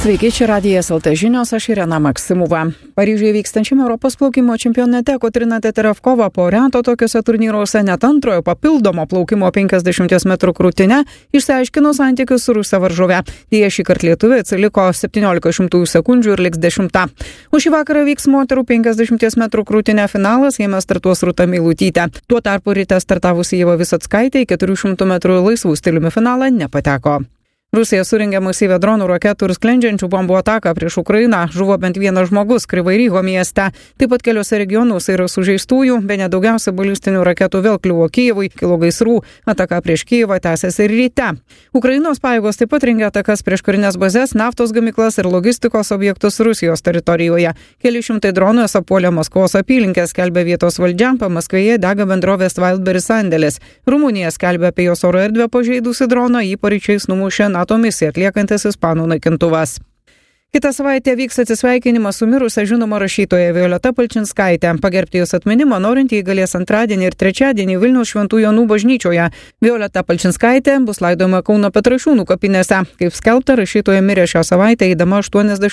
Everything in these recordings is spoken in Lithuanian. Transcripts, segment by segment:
Sveiki, čia Radijas LT žinios, aš Irena Maksimova. Paryžiuje vykstančiame Europos plaukimo čempionate Kotryna Teterevkova po reto tokiuose turnyruose net antrojo papildomo plaukimo 50 metrų krūtine išsiaiškino santykius su rusė varžove. Jie šį kartą lietuvė atsiliko 17 sekundžių ir liks 10. Už šį vakarą vyks moterų 50 metrų krūtine finalas, jame startuos Rūta Meilutytė. Tuo tarpu ryte startavusi Ieva Visockaitė į 400 metrų laisvų stiliumi finalą nepateko. Rusija surengė masyvią dronų, raketų ir sklendžiančių bombų ataką prieš Ukrainą. Žuvo bent vienas žmogus Kryvyj-Ryho mieste. Taip pat keliose regionuose yra sužeistųjų, bene daugiausia balistinių raketų vėl kliuvo Kijevui, kilo gaisrų. Ataka prieš Kijevą tęsiasi ir ryte. Ukrainos pajėgos taip pat rengė atakas prieš karinės bazes, naftos gamyklas ir logistikos objektus Rusijos teritorijoje. Keli šimtai dronų apuolė Maskvos apylinkės, skelbė vietos valdžia, Maskvoje dega bendrovės Wildberries sandėlis. Rumunija skelbė apie jos oro erdvę pažeidusi droną, jį paryčiais numušė NATO misiją atliekantis ispanų naikintuvas. Kitą savaitę vyks atsisveikinimas su mirusia žinoma rašytoja Violeta Palčinskaitė. Pagerbti jos atminimą norintieji galės antradienį ir trečiadienį Vilniaus Šventų Jonų bažnyčioje. Violeta Palčinskaitė bus laidojama Kauno Petrašiūnų kapinėse. Kaip skelbta, rašytoja mirė šią savaitę eidama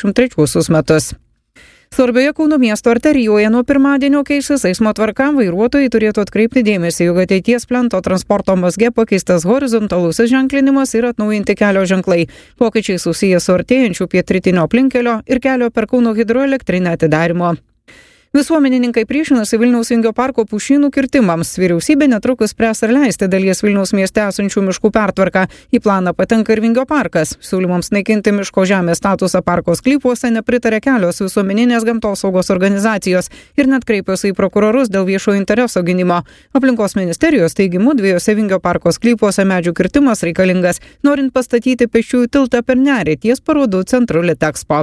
83 metus. Svarbioje Kauno miesto arterijoje nuo pirmadienio keisis eismo tvarka, vairuotojai turėtų atkreipti dėmesį, jog ateities plento transporto mazge pakeistas horizontalusis ženklinimas ir atnaujinti kelio ženklai. Pokyčiai susiję su artėjančiu pietrytinio aplinkelio ir kelio per Kauno hidroelektrinę atidarimo. Visuomenininkai priešinasi Vilniaus Vingio parko pušynų kirtimams. Vyriausybė netrukus spręs ar leisti dalies Vilniaus mieste esančių miškų pertvarką. Į planą patenka ir Vingio parkas. Siūlymams naikinti miško žemės statusą parko sklypuose nepritarė kelios visuomeninės gamtosaugos organizacijos ir net kreipėsi į prokurorus dėl viešo intereso gynimo. Aplinkos ministerijos teigimu dviejose Vingio parko sklypuose medžių kirtimas reikalingas, norint pastatyti pėsčiųjų tiltą per Nerį ties parodų centru Litexpo.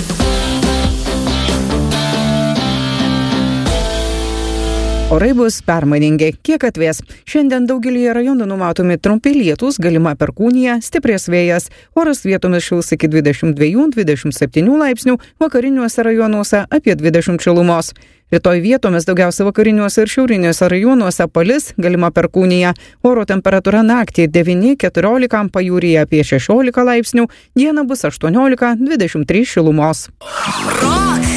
Orai bus permainingi, kiek atvės. Šiandien daugelį rajonų numatomi trumpi lietūs, galima perkūnija, stiprės vėjas. Oras vietomis šils iki 22-27 laipsnių, vakariniuose rajonuose apie 20 šilumos. Rytoj vietomis daugiausia vakariniuose ir šiauriniuose rajonuose palis, galima perkūnija. Oro temperatūra naktį 9-14, pajūryje apie 16 laipsnių, dieną bus 18-23 šilumos. Rock!